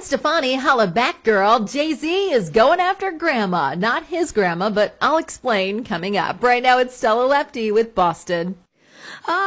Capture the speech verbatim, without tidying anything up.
Stefani, holla back, girl. Jay-Z is going after grandma. Not his grandma, but I'll explain coming up. Right now, it's Stella Lefty with Boston.